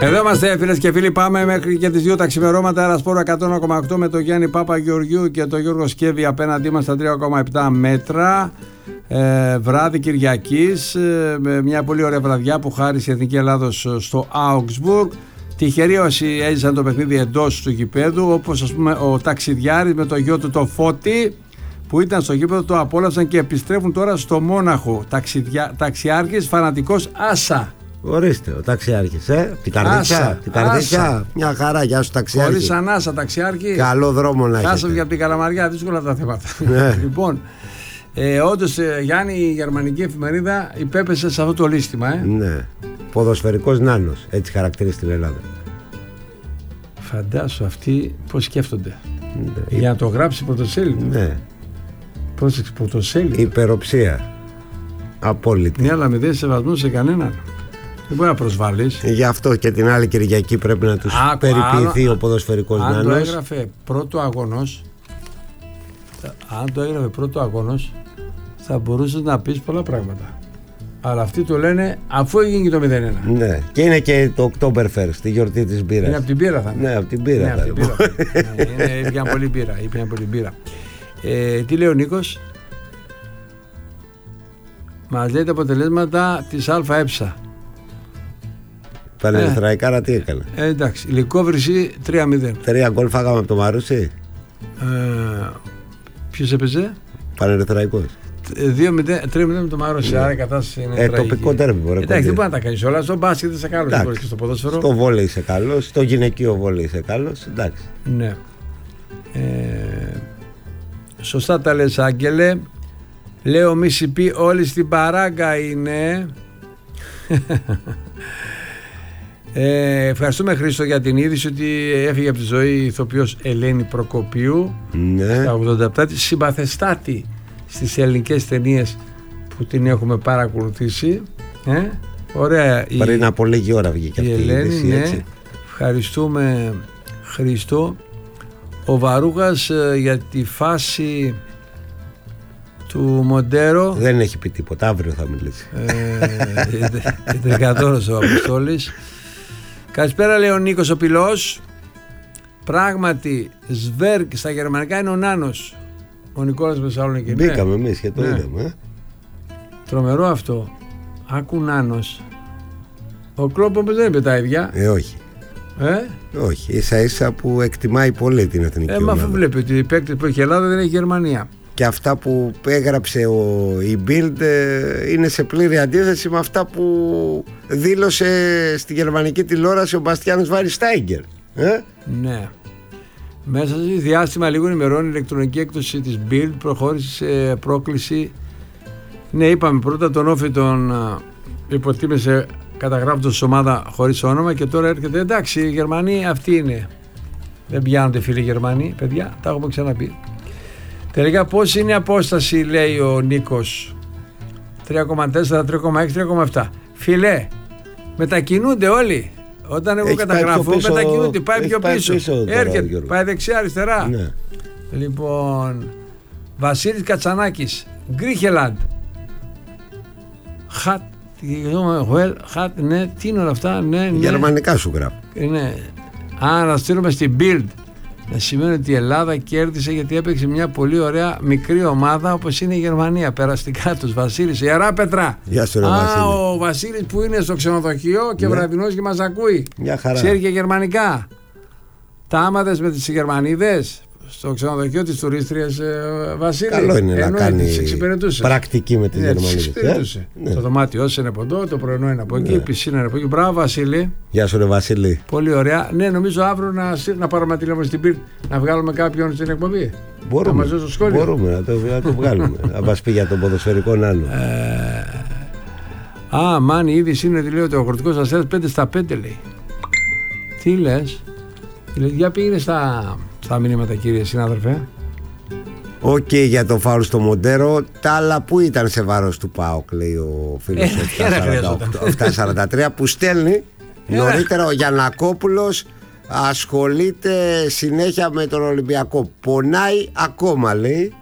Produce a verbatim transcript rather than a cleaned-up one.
Εδώ είμαστε, φίλες και φίλοι. Πάμε μέχρι και τις δύο τα ξημερώματα. Αερασπόρο εκατό ένα κόμμα οκτώ με τον Γιάννη Παπαγεωργιού και τον Γιώργο Σκέβη απέναντί μας στα τρία κόμμα επτά μέτρα. Ε, βράδυ Κυριακής, ε, με μια πολύ ωραία βραδιά που χάρισε η Εθνική Ελλάδος στο Augsburg. Τυχεροί όσοι έζησαν το παιχνίδι εντός του γηπέδου, όπως ας πούμε ο ταξιδιάρης με το γιο του το Φώτη που ήταν στο γήπεδο, το απόλαυσαν και επιστρέφουν τώρα στο Μόναχο. Ταξιδιά, ταξιάρχης, φανατικός Άσα. Ορίστε, ο ταξιάρχης, ε, την καρδίτσα, την καρδίτσα, μια χαρά, γεια σου ταξιάρχη. Χωρίς ανάσα ταξιάρχη. Καλό δρόμο να έχετε. Χάσαμε και από την Καλαμαριά, δύσκολα τα θέματα. Ναι. Λοιπόν, ε, όντως ε, Γιάννη, η γερμανική εφημερίδα υπέπεσε σε αυτό το λίστημα. Ε. Ναι, ποδοσφαιρικός νάνος, έτσι χαρακτηρίζει την Ελλάδα. Φαντάσου αυτοί πώς σκέφτονται. Ναι. Για να το γράψει πρωτοσέλιδο. Ναι. Πρόσεξε, πρωτοσέλιδο. Υπεροψία. Απόλυτη. Ναι, αλλά μηδέν σεβασμού σε κανέναν. Δεν μπορεί να προσβάλλεις. Γι' αυτό και την άλλη Κυριακή πρέπει να τους Άκου, περιποιηθεί άλλο, ο ποδοσφαιρικός αν νάνος. Αν το έγραφε πρώτο αγώνος, αν το έγραφε πρώτο αγώνος, θα μπορούσες να πεις πολλά πράγματα. Αλλά αυτοί το λένε αφού έγινε το μηδέν ένα. Ναι, και είναι και το Oktoberfest, τη γιορτή της μπύρας. Είναι από την μπύρα θα είναι. Ναι, από την μπύρα. Ναι, από την μπύρα. Ναι, είναι, ήπιαν πολύ μπύρα. Ήπιαν πολύ μπύρα. Ε, τι λέει ο Νίκος? Μας λέει τα αποτελέσματα της ΑΕ. Πανερθραϊκάρα τι έκανε? Ε, εντάξει, Λυκόβρηση τρία μηδέν. Τρία γκολ φάγαμε από το Μαρούσι. Ε, ποιος έπαιζε? Πανερθραϊκός. τρία μηδέν με το Μαρούσι, άρα η κατάσταση είναι ε, τραγική. Τοπικό τέρμι μπορεί. Εντάξει, δεν μπορεί να τα κάνεις όλα. Στο μπάσκετ είσαι καλός, δεν μπορείς και στο ποδόσφαιρο. Στο βόλεϊ είσαι καλός, στο γυναικείο βόλεϊ είσαι καλός, εντάξει. Ναι. Ε, σωστά τα λες, Άγγελε. Λέω μη πει όλοι στην παράγκα είναι. Ε, ευχαριστούμε Χρήστο για την είδηση ότι έφυγε από τη ζωή η ηθοποιός Ελένη Προκοπίου. Ναι. Στα ογδόντα επτά της, συμπαθεστάτη στις ελληνικές ταινίες που την έχουμε παρακολουθήσει. ε, Ωραία. Πριν η, από λίγη ώρα βγήκε αυτή η Ελένη, είδηση, ναι. έτσι. Ευχαριστούμε Χρήστο. Ο Βαρούγας ε, για τη φάση του Μοντέρο. Δεν έχει πει τίποτα, αύριο θα μιλήσει. ε, Τρικατόρος ο Αποστόλης. Καλησπέρα, λέει ο Νίκος ο Πυλός. Πράγματι Σβέρκ στα γερμανικά είναι ο Νάνος. Ο Νικόλας Μεσσαλονίκη. Μπήκαμε εμείς και το ναι. είδαμε ε? Τρομερό αυτό. Άκου Νάνος. Ο Κλόπ όμως δεν είπε τα ίδια. Ε όχι ε? Όχι, ίσα ίσα που εκτιμάει πολύ την εθνική ε, ομάδα. Μα αφού βλέπει ότι οι παίκτες που έχει η Ελλάδα δεν έχει Γερμανία. Και αυτά που έγραψε ο, η Bild ε, είναι σε πλήρη αντίθεση με αυτά που δήλωσε στη γερμανική τηλεόραση ο Μπαστιάνος Βαριστάιγκερ. Ε? Ναι. Μέσα σε διάστημα λίγων ημερών η ηλεκτρονική έκδοση της Bild προχώρησε σε πρόκληση. Ναι, είπαμε πρώτα τον Όφη τον υποτίμησε καταγράφοντας ομάδα χωρίς όνομα και τώρα έρχεται εντάξει οι Γερμανοί αυτοί είναι. Δεν πιάνονται φίλοι Γερμανοί, παιδιά, τα έχουμε ξαναπεί. Τελικά πώς είναι η απόσταση, λέει ο Νίκος? τρία κόμμα τέσσερα, τρία κόμμα έξι, τρία κόμμα επτά. Φιλέ, μετακινούνται όλοι. Όταν εγώ καταγραφώ, μετακινούνται, πάει πιο πάει πίσω. πίσω τώρα, έρχεται, Γιώργο. Πάει δεξιά, αριστερά. Ναι. Λοιπόν, Βασίλης Κατσανάκης, Γκρίχελαντ. Χατ, χατ, ναι, τι είναι όλα αυτά, ναι, ναι. Γερμανικά σου γράφω. Ναι. Α, να στείλουμε στην Bild. Να σημαίνει ότι η Ελλάδα κέρδισε γιατί έπαιξε μια πολύ ωραία μικρή ομάδα όπως είναι η Γερμανία. Περαστικά τους. Βασίλης, Ιερά Πετρά. Γεια σου, ρε Α, Βασίλη. ο Βασίλης που είναι στο ξενοδοχείο και ναι. βραδινός και μας ακούει. Μια χαρά. Ξέρει και γερμανικά. Τα άμαδες με τις Γερμανίδες στο ξενοδοχείο της τουρίστριας ε, Βασίλη. Καλό είναι να κάνει πρακτική με τις ναι, Γερμανίδες. Ε? Ναι. Το δωμάτιό είναι από εδώ, το πρωινό είναι από εκεί, ναι. η πισίνα είναι από εκεί. Μπράβο, Βασίλη. Γεια σου, ρε Βασίλη. Πολύ ωραία. Ναι, νομίζω αύριο να, να πάρουμε τηλέφωνο στην Bild να βγάλουμε κάποιον στην εκπομπή. Μπορούμε να, στο μπορούμε, να, το, να το βγάλουμε. Να μας πει για τον ποδοσφαιρικό νάνο. Ε, α, μάνι, η είδηση είναι ότι λέει ότι ο Αγροτικός Αστέρας πέντε στα πέντε λέει. Τι λες? Για πήγαινε στα, στα μηνύματα, κύριε συνάδελφε. Οκ okay, για το φάουλ στο Μοντέρο. Τα άλλα που ήταν σε βάρος του ΠΑΟΚ, λέει ο φίλος επτακόσια σαράντα τρία που στέλνει. Νωρίτερα ο Γιαννακόπουλος ασχολείται συνέχεια με τον Ολυμπιακό. Πονάει ακόμα, λέει.